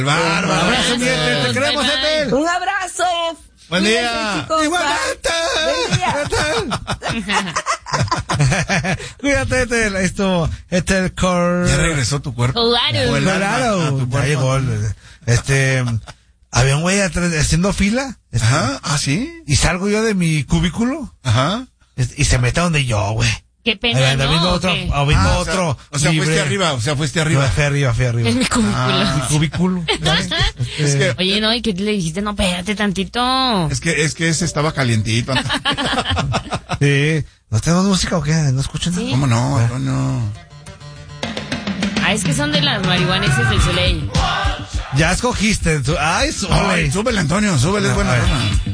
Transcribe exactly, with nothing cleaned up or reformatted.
Bárbaro. Abrazo, mi Ethel. Te queremos, Ethel. Un abrazo. Buen día. Igualmente. Cuídate, Ethel. Esto, Ethel Core. Ya regresó tu cuerpo. Claro. Claro. Ya llegó. Este, había un güey atrás haciendo fila. Este, Ajá. ¿Ah, sí? Y salgo yo de mi cubículo. Ajá. Y se mete donde yo, güey. Qué pena, ¿no? Viendo otro, ¿Qué? o viendo Ah, otro. O sea, o sea libre. fuiste arriba, o sea, fuiste arriba. No, fui arriba, fui arriba. En mi cubículo. Ah. Mi cubículo. Es que, Oye, no, ¿y qué le dijiste? No, espérate tantito. es que, es que ese estaba calientito. Sí. ¿No tenemos música o qué? ¿No escuchan nada? Sí. ¿Cómo no? Antonio? Ah, es que son de las marihuaneses del Soleil. Ya escogiste. Ay, Sole. Ay, súbele, Antonio, súbele, es buena A ver. rola.